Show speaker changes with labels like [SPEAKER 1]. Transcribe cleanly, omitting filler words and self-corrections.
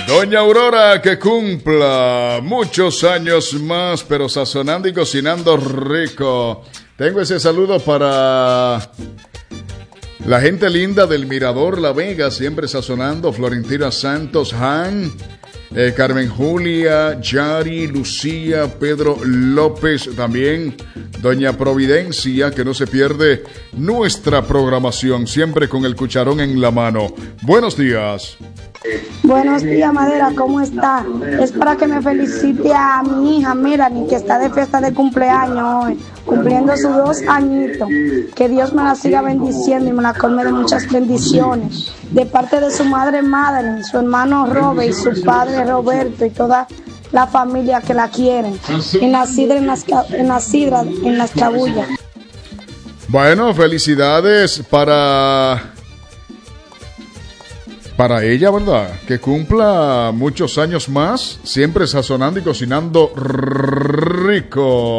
[SPEAKER 1] Doña Aurora, que cumpla muchos años más, pero sazonando y cocinando rico. Tengo ese saludo para la gente linda del Mirador La Vega, siempre sazonando. Florentina Santos, Han, Carmen Julia, Yari, Lucía, Pedro López, también Doña Providencia, que no se pierde nuestra programación, siempre con el cucharón en la mano. Buenos días.
[SPEAKER 2] Buenos días, Madera, ¿cómo está? Es para que me felicite a mi hija Melanie, que está de fiesta de cumpleaños hoy, cumpliendo sus 2 añitos. Que Dios me la siga bendiciendo y me la colme de muchas bendiciones. De parte de su madre Madeline, su hermano Robert y su padre Roberto y toda la familia que la quieren. En la sidra, en las cabullas.
[SPEAKER 1] Bueno, felicidades para ella, ¿verdad? Que cumpla muchos años más, siempre sazonando y cocinando rico.